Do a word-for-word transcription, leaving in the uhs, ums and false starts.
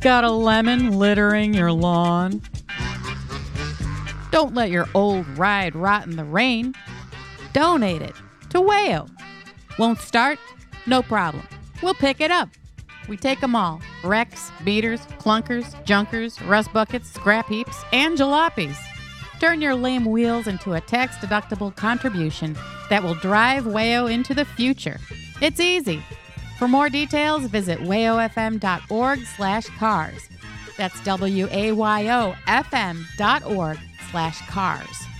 Got a lemon littering your lawn? Don't let your old ride rot in the rain. Donate it to Wayo. Won't start? No problem. We'll pick it up. We take them all. Wrecks, beaters, clunkers, junkers, rust buckets, scrap heaps, and jalopies. Turn your lame wheels into a tax-deductible contribution that will drive Wayo into the future. It's easy. For more details, visit wayofm.org slash cars. That's W-A-Y-O-F-M dot org slash cars.